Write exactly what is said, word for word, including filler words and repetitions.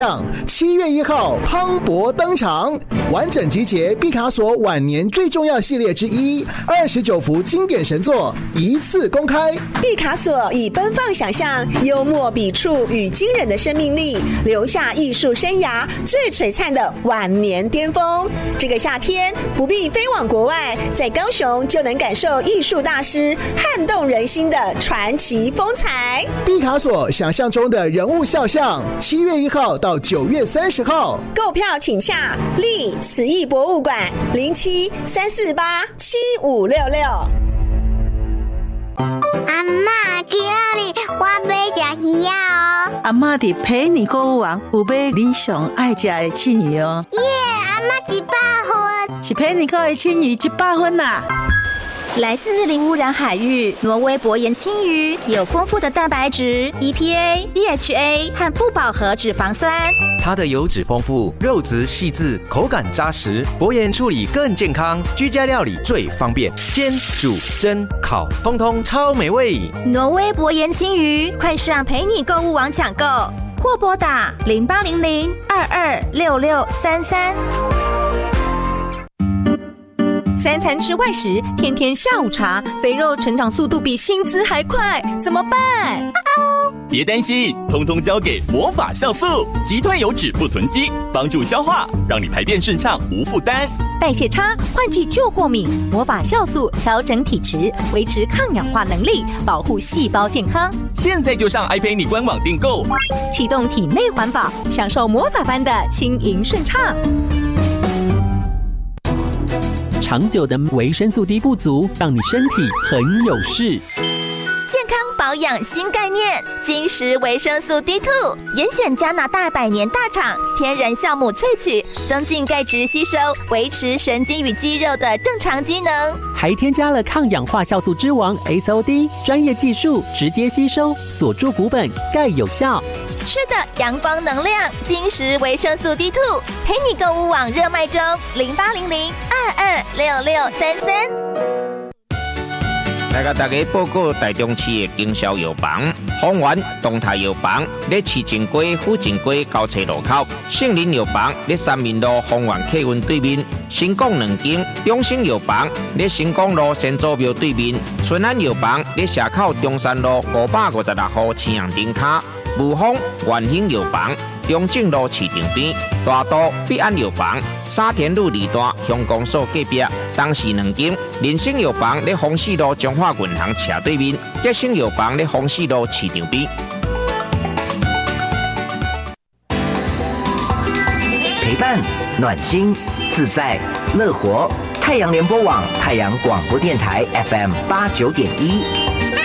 七月一号磅礴登场，完整集结毕卡索晚年最重要系列之一，二十九幅经典神作一次公开。 毕卡索以奔放想象、幽默笔触与惊人的生命力，留下艺术生涯最璀璨的晚年巅峰。这个夏天不必飞往国外，在高雄就能感受艺术大师撼动人心的传奇风采。 毕卡索想象中的人物肖像，七月一号到九月三十号， 购票请洽立慈艺博物馆零七三四八七五六六。 阿嬷，今日我要吃鱼哦。 阿嬷伫陪你购物网有买你上爱吃的青鱼哦。 耶，阿嬷一百分， 是陪你购的青鱼一百分啦。 来自零污染海域，挪威薄盐青鱼有丰富的蛋白质、E P A、D H A 和不饱和脂肪酸。 它的油脂丰富，肉质细致，口感扎实，薄盐处理更健康，居家料理最方便，煎、煮、蒸、烤，通通超美味。 挪威薄盐青鱼，快上陪你购物网抢购，或拨打零八零零二二六六三三。 三餐吃外食，天天下午茶，肥肉成长速度比薪资还快，怎么办？ 别担心，通通交给魔法酵素，击退油脂不囤积，帮助消化，让你排便顺畅无负担。 代谢差、换季就过敏，魔法酵素调整体质，维持抗氧化能力，保护细胞健康。 现在就上 iPay 官网订购， 启动体内环保，享受魔法般的轻盈顺畅。 长久的维生素 D 不足，让你身体很有事。 健康保养新概念，金石维生素 D 二 严选加拿大百年大厂天然酵母萃取，增进钙质吸收，维持神经与肌肉的正常机能， 还添加了抗氧化酵素之王 S O D， 专业技术直接吸收，锁住骨本，钙有效。 吃的阳光能量，金石维生素 D 二 陪你购物网热卖中，零八零零二二六六三三。 来甲大家报告台中市的经销药房，丰源东泰药房在市政街府政街交叉路口，圣林药房在三民路丰源客运对面，新港两间中兴药房在新港路先祖庙对面，春安药房在社口中山路五百五十六号青阳顶卡。武丰元兴药房、中正路市场边、大都必安药房、沙田路二段乡公所隔壁，东市两间人生药房在丰市路中华银行斜对面，吉生药房在丰市路市场边。 陪伴、暖心、自在、乐活。太阳联播网、太阳广播电台 F M 八九点一。